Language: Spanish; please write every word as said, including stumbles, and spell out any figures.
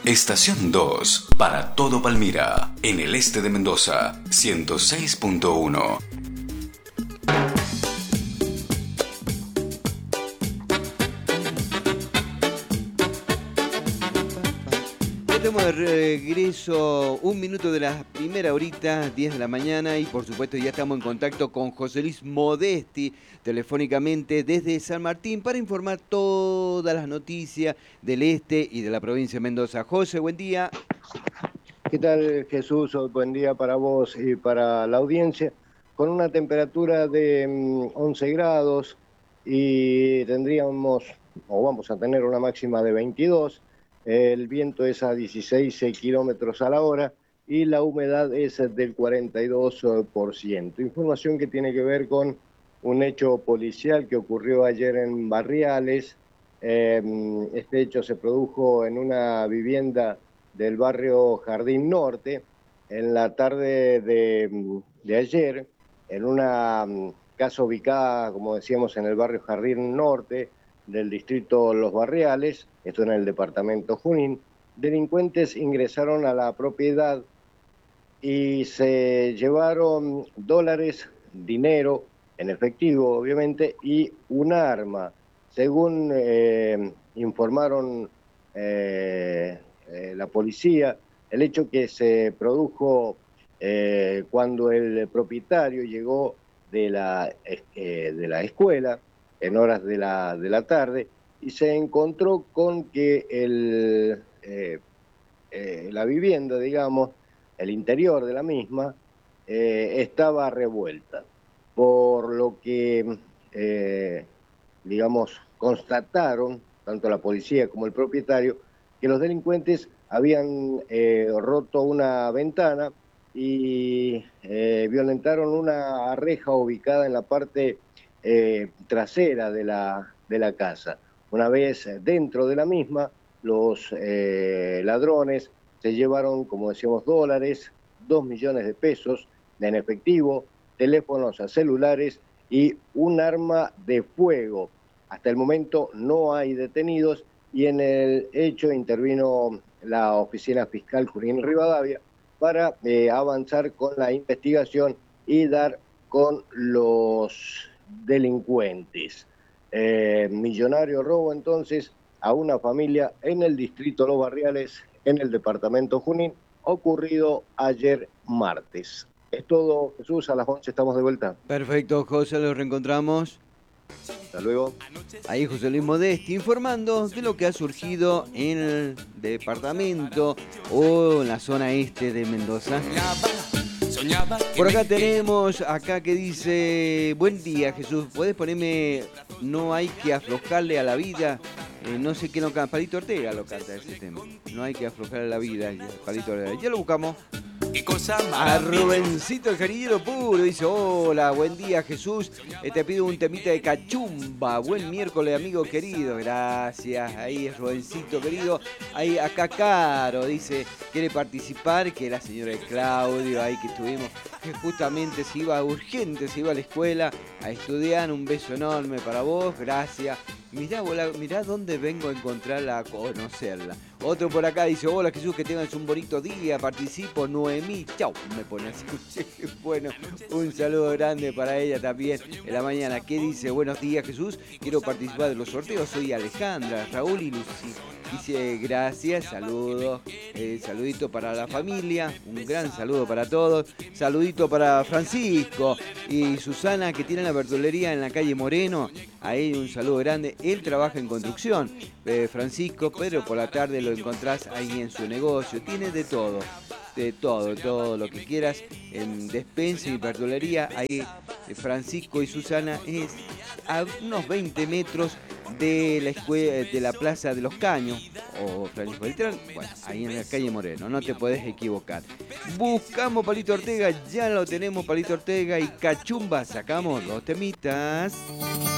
Estación dos, para todo Palmira, en el este de Mendoza, ciento seis punto uno. Estamos de regreso, un minuto de la primera horita, diez de la mañana, y por supuesto ya estamos en contacto con José Luis Modesti, telefónicamente desde San Martín, para informar todas las noticias del este y de la provincia de Mendoza. José, buen día. ¿Qué tal, Jesús? Buen día para vos y para la audiencia. Con una temperatura de once grados y tendríamos, o vamos a tener una máxima de veintidós. El viento es a dieciséis kilómetros a la hora y la humedad es del cuarenta y dos por ciento. Información que tiene que ver con un hecho policial que ocurrió ayer en Barriales. Este hecho se produjo en una vivienda del barrio Jardín Norte en la tarde de, de ayer, en una casa ubicada, como decíamos, en el barrio Jardín Norte del distrito Los Barriales, esto en el departamento Junín. Delincuentes ingresaron a la propiedad y se llevaron dólares, dinero en efectivo obviamente, y un arma. Según eh, informaron eh, eh, la policía, el hecho que se produjo eh, cuando el propietario llegó de la, eh, de la escuela en horas de la, de la tarde y se encontró con que el, eh, eh, la vivienda, digamos, el interior de la misma, eh, estaba revuelta, por lo que, eh, digamos, constataron, tanto la policía como el propietario, que los delincuentes habían eh, roto una ventana y eh, violentaron una reja ubicada en la parte eh, trasera de la, de la casa. Una vez dentro de la misma, los eh, ladrones se llevaron, como decíamos, dólares, dos millones de pesos en efectivo, teléfonos celulares y un arma de fuego. Hasta el momento no hay detenidos y en el hecho intervino la Oficina Fiscal Junín Rivadavia para eh, avanzar con la investigación y dar con los delincuentes. Eh, millonario robo entonces a una familia en el distrito Los Barriales, en el departamento Junín, ocurrido ayer martes. Es todo, Jesús, a las once estamos de vuelta. Perfecto, José, lo reencontramos. Hasta luego. Ahí José Luis Modesti informando de lo que ha surgido en el departamento o en la zona este de Mendoza. Por acá tenemos, acá que dice, buen día Jesús, ¿puedes ponerme no hay que aflojarle a la vida? Eh, no sé qué no canta, Palito Ortega lo canta ese tema. No hay que aflojarle a la vida, Palito Ortega. Ya lo buscamos. A Rubencito el Jarillero Puro dice, hola, buen día Jesús, eh, te pido un temita de cachumba, buen miércoles amigo querido, gracias, ahí es Rubencito querido, ahí acá Caro dice, quiere participar, que la señora de Claudio, ahí que estuvimos, que justamente se iba urgente, se iba a la escuela a estudiar, un beso enorme para vos, gracias. Mirá, bola, mirá dónde vengo a encontrarla, a conocerla. Otro por acá dice, hola Jesús, que tengas un bonito día, participo, Noemí, chau, me pone así. Bueno, un saludo grande para ella también en la mañana. ¿Qué dice? Buenos días Jesús, quiero participar de los sorteos, soy Alejandra, Raúl y Lucy. Dice, gracias, saludos, eh, saludito para la familia, un gran saludo para todos, saludito para Francisco y Susana que tienen la verdulería en la calle Moreno, ahí un saludo grande, él trabaja en construcción, eh, Francisco, pero por la tarde lo encontrás ahí en su negocio, tiene de todo. De todo, todo lo que quieras en despensa y verdulería. Ahí Francisco y Susana es a unos veinte metros de la escuela, de la Plaza de los Caños o Francisco Beltrán, bueno, ahí en la calle Moreno, no te podés equivocar. Buscamos Palito Ortega, ya lo tenemos Palito Ortega y Cachumba, sacamos dos temitas.